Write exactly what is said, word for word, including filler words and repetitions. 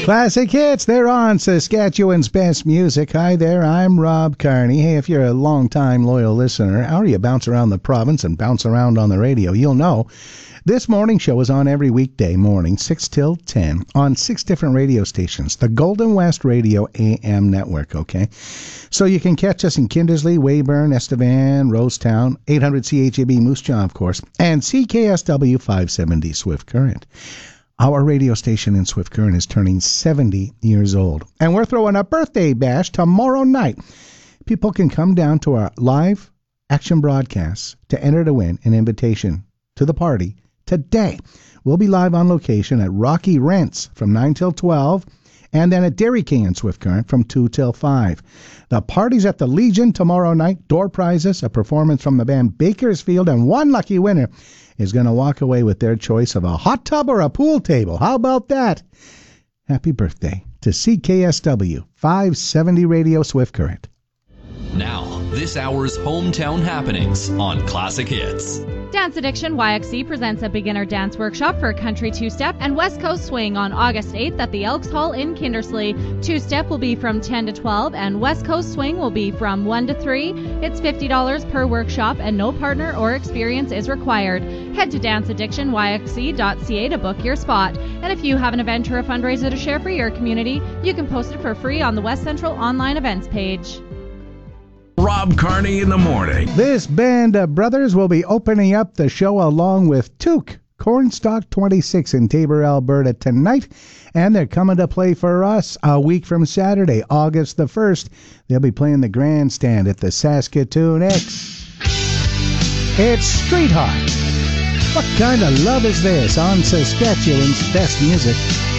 Classic hits, they're on Saskatchewan's best music. Hi there, I'm Rob Carney. Hey, if you're a long-time loyal listener, or you bounce around the province and bounce around on the radio, you'll know this morning show is on every weekday morning, six till ten, on six different radio stations. The Golden West Radio A M network, okay? So you can catch us in Kindersley, Weyburn, Estevan, Rosetown, eight hundred C H A B Moose Jaw, of course, and C K S W five seventy Swift Current. Our radio station in Swift Current is turning seventy years old, and we're throwing a birthday bash tomorrow night. People can come down to our live action broadcasts to enter to win an invitation to the party today. We'll be live on location at Rocky Rents from nine till twelve, and then at Dairy King in Swift Current from two till five. The party's at the Legion tomorrow night. Door prizes, a performance from the band Bakersfield, and one lucky winner is going to walk away with their choice of a hot tub or a pool table. How about that? Happy birthday to C K S W five seventy Radio Swift Current. Now, this hour's hometown happenings on Classic Hits. Dance Addiction Y X C presents a beginner dance workshop for country two-step and West Coast swing on August eighth at the Elks Hall in Kindersley. Two-step will be from ten to twelve and West Coast swing will be from one to three. It's fifty dollars per workshop and no partner or experience is required. Head to dance addiction y x c dot c a to book your spot. And if you have an event or a fundraiser to share for your community, you can post it for free on the West Central online events page. Rob Carney in the morning. This band of brothers will be opening up the show along with Took, Cornstalk twenty-six in Tabor, Alberta tonight, and they're coming to play for us a week from Saturday, August the first. They'll be playing the grandstand at the Saskatoon X. It's Street Heart. What kind of love is this on Saskatchewan's best music?